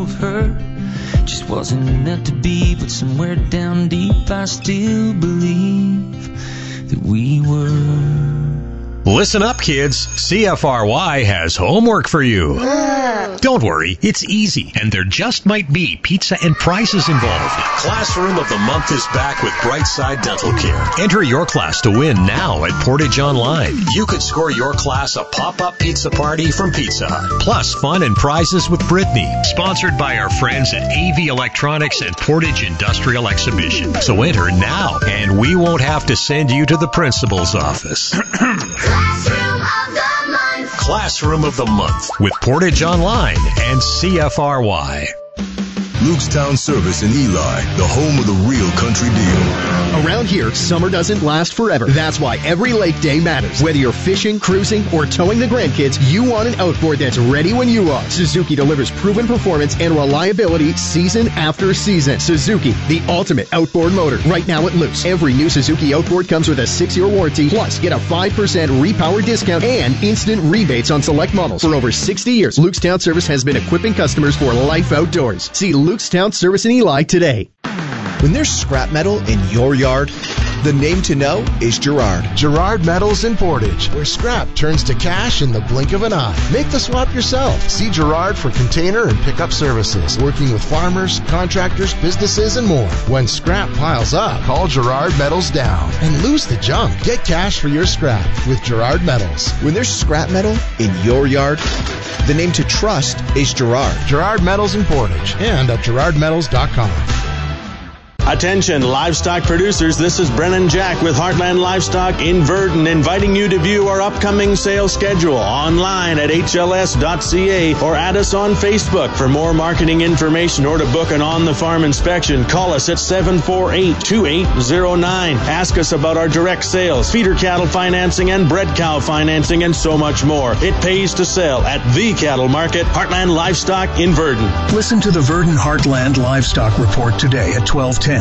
of her just wasn't meant to be, but somewhere down deep I still believe that we were. Listen up, kids. CFRY has homework for you. Don't worry, it's easy, and there just might be pizza and prizes involved. Classroom of the Month is back with Brightside Dental Care. Enter your class to win now at Portage Online. You could score your class a pop-up pizza party from Pizza Hut. Plus fun and prizes with Brittany. Sponsored by our friends at AV Electronics and Portage Industrial Exhibition. So enter now, and we won't have to send you to the principal's office. Classroom of the Month with Portage Online and CFRY. Luke's Town Service in Eli, the home of the real country deal. Around here, summer doesn't last forever. That's why every lake day matters. Whether you're fishing, cruising, or towing the grandkids, you want an outboard that's ready when you are. Suzuki delivers proven performance and reliability season after season. Suzuki, the ultimate outboard motor. Right now at Luke's, every new Suzuki outboard comes with a 6-year warranty, plus get a 5% repower discount and instant rebates on select models. For over 60 years, Luke's Town Service has been equipping customers for life outdoors. See Luke's Town Service in Eli today. When there's scrap metal in your yard, the name to know is Gerard. Gerard Metals in Portage, where scrap turns to cash in the blink of an eye. Make the swap yourself. See Gerard for container and pickup services, working with farmers, contractors, businesses, and more. When scrap piles up, call Gerard Metals down and lose the junk. Get cash for your scrap with Gerard Metals. When there's scrap metal in your yard, the name to trust is Gerard. Gerard Metals in Portage and at GerardMetals.com. Attention, livestock producers. This is Brennan Jack with Heartland Livestock in Verdon, inviting you to view our upcoming sales schedule online at hls.ca or add us on Facebook. For more marketing information or to book an on-the-farm inspection, call us at 748-2809. Ask us about our direct sales, feeder cattle financing, and bred cow financing, and so much more. It pays to sell at the cattle market, Heartland Livestock in Verdon. Listen to the Verdon Heartland Livestock Report today at 12:10.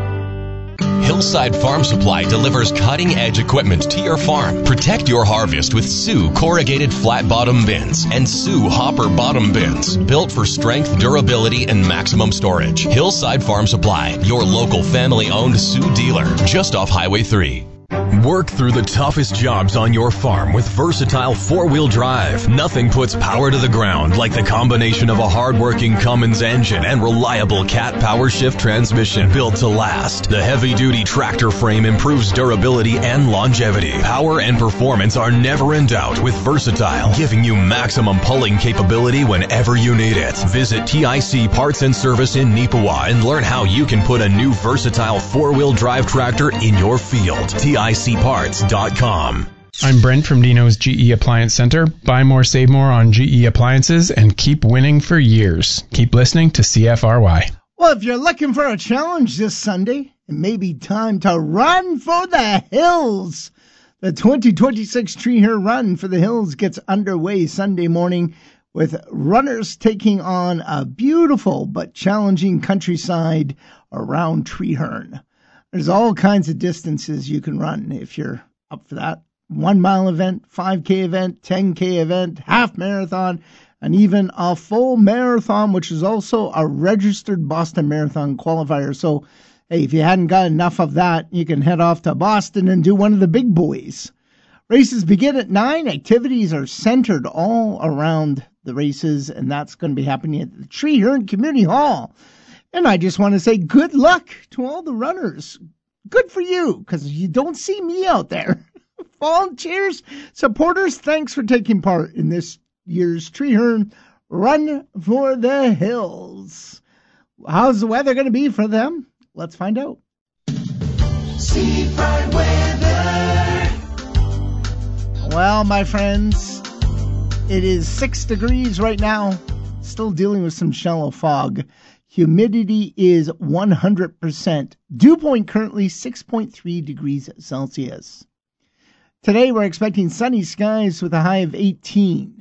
Hillside Farm Supply delivers cutting-edge equipment to your farm. Protect your harvest with Sioux corrugated flat-bottom bins and Sioux hopper bottom bins, built for strength, durability, and maximum storage. Hillside Farm Supply, your local family-owned Sioux dealer, just off Highway 3. Work through the toughest jobs on your farm with versatile four-wheel drive. Nothing puts power to the ground like the combination of a hard-working Cummins engine and reliable Cat Power Shift transmission built to last. The heavy-duty tractor frame improves durability and longevity. Power and performance are never in doubt with Versatile, giving you maximum pulling capability whenever you need it. Visit TIC Parts and Service in Neepawa and learn how you can put a new versatile four-wheel drive tractor in your field. TICparts.com. I'm Brent from Dino's GE Appliance Center. Buy more, save more on GE appliances and keep winning for years. Keep listening to CFRY. Well, if you're looking for a challenge this Sunday, it may be time to run for the hills. The 2026 Tree Herd Run for the Hills gets underway Sunday morning with runners taking on a beautiful but challenging countryside around Treeherne. There's all kinds of distances you can run if you're up for that. 1 mile event, 5K event, 10K event, half marathon, and even a full marathon, which is also a registered Boston Marathon qualifier. So, hey, if you hadn't got enough of that, you can head off to Boston and do one of the big boys. Races begin at 9. Activities are centered all around the races, and that's going to be happening at the Treeherne Community Hall. And I just want to say good luck to all the runners. Good for you, because you don't see me out there. Volunteers, supporters, thanks for taking part in this year's Treeherne Run for the Hills. How's the weather going to be for them? Let's find out. Seafront weather. Well, my friends, it is 6 degrees right now. Still dealing with some shallow fog. Humidity is 100%. Dew point currently 6.3 degrees Celsius. Today we're expecting sunny skies with a high of 18.